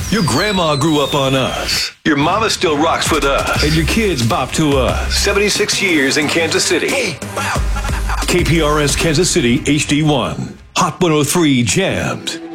Your grandma grew up on us. Your mama still rocks with us. And your kids bop to us. 76 years in Kansas City. KPRS Kansas City HD1. Hot 103 Jammed.